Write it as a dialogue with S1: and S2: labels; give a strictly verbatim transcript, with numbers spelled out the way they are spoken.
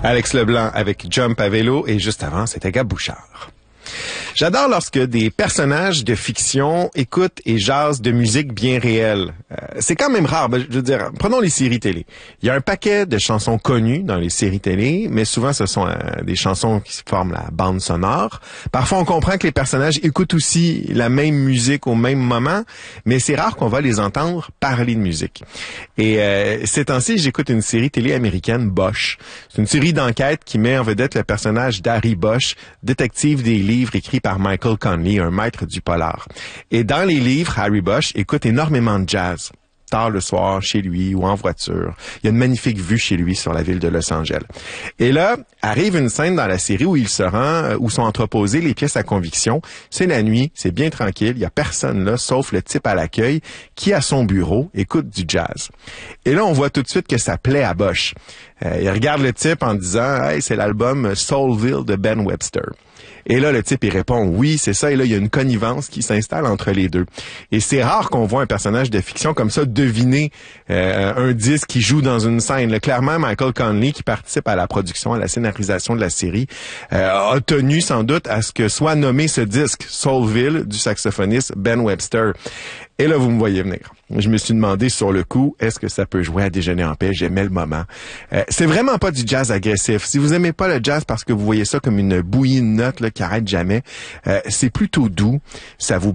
S1: Alex Leblanc avec Jump à vélo et juste avant, c'était Gab Bouchard. J'adore lorsque des personnages de fiction écoutent et jasent de musique bien réelle. Euh, c'est quand même rare. Ben, je veux dire, prenons les séries télé. Il y a un paquet de chansons connues dans les séries télé, mais souvent ce sont euh, des chansons qui forment la bande sonore. Parfois, on comprend que les personnages écoutent aussi la même musique au même moment, mais c'est rare qu'on va les entendre parler de musique. Et euh, ces temps-ci, j'écoute une série télé américaine, Bosch. C'est une série d'enquête qui met en vedette le personnage d'Harry Bosch, détective des livres écrits par Michael Connelly, un maître du polar. Et dans les livres, Harry Bosch écoute énormément de jazz. Tard le soir, chez lui ou en voiture. Il y a une magnifique vue chez lui sur la ville de Los Angeles. Et là, arrive une scène dans la série où il se rend, où sont entreposées les pièces à conviction. C'est la nuit, c'est bien tranquille, il y a personne là, sauf le type à l'accueil, qui à son bureau écoute du jazz. Et là, on voit tout de suite que ça plaît à Bosch. Euh, il regarde le type en disant « Hey, c'est l'album Soulville de Ben Webster ». Et là, le type, il répond « Oui, c'est ça ». Et là, il y a une connivence qui s'installe entre les deux. Et c'est rare qu'on voit un personnage de fiction comme ça deviner euh, un disque qui joue dans une scène. Là, clairement, Michael Connelly, qui participe à la production, à la scénarisation de la série, euh, a tenu sans doute à ce que soit nommé ce disque Soulville du saxophoniste Ben Webster. Et là, vous me voyez venir. Je me suis demandé sur le coup, est-ce que ça peut jouer à déjeuner en paix? J'aimais le moment. Euh, c'est vraiment pas du jazz agressif. Si vous aimez pas le jazz parce que vous voyez ça comme une bouillie de notes là, qui arrête jamais, euh, c'est plutôt doux. Ça vous